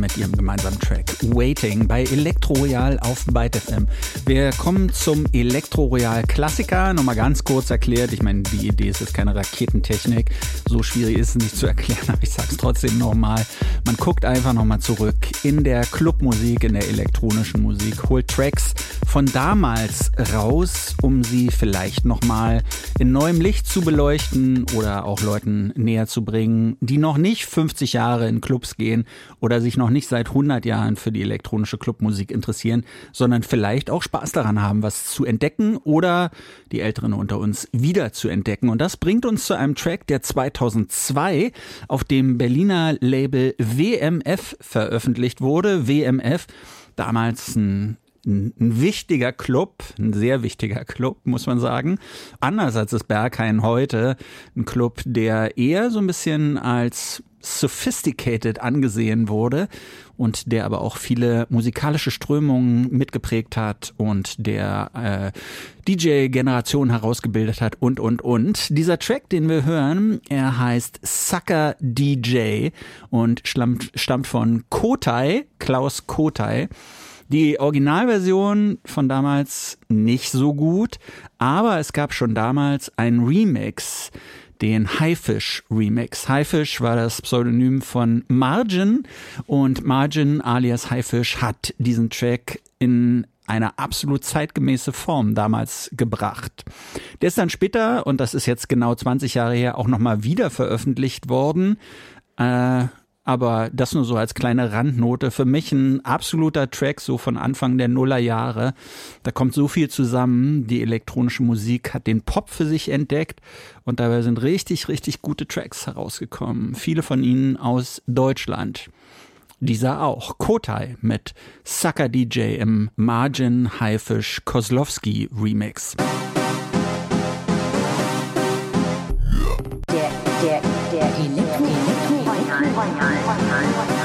mit ihrem gemeinsamen Track Waiting bei Elektro Royal auf Byte FM. Wir kommen zum Elektro Royal Klassiker. Nochmal ganz kurz erklärt. Ich meine, die Idee ist jetzt keine Raketentechnik. So schwierig ist es nicht zu erklären, aber ich sag's trotzdem nochmal. Man guckt einfach nochmal zurück in der Clubmusik, in der elektronischen Musik, holt Tracks von damals raus, um sie vielleicht nochmal in neuem Licht zu beleuchten oder auch Leuten näher zu bringen, die noch nicht 50 Jahre in Clubs gehen oder sich noch nicht seit 100 Jahren für die elektronische Clubmusik interessieren, sondern vielleicht auch Spaß daran haben, was zu entdecken oder die Älteren unter uns wieder zu entdecken. Und das bringt uns zu einem Track, der 2002 auf dem Berliner Label WMF veröffentlicht wurde. WMF, damals ein wichtiger Club, ein sehr wichtiger Club, muss man sagen. Anders als das Berghain heute, ein Club, der eher so ein bisschen als sophisticated angesehen wurde und der aber auch viele musikalische Strömungen mitgeprägt hat und der DJ-Generation herausgebildet hat und. Dieser Track, den wir hören, er heißt Sucker DJ und stammt von Kotay, Klaus Kotay. Die Originalversion von damals nicht so gut, aber es gab schon damals einen Remix, den Highfish Remix. Highfish war das Pseudonym von Margin und Margin alias Highfish hat diesen Track in eine absolut zeitgemäße Form damals gebracht. Der ist dann später, und das ist jetzt genau 20 Jahre her, auch nochmal wieder veröffentlicht worden. Aber das nur so als kleine Randnote. Für mich ein absoluter Track, so von Anfang der Nullerjahre. Da kommt so viel zusammen. Die elektronische Musik hat den Pop für sich entdeckt und dabei sind richtig, richtig gute Tracks herausgekommen. Viele von ihnen aus Deutschland. Dieser auch. Kotay mit Sucker DJ im Margin Highfish Kozlowski Remix. Der Elektro Royal.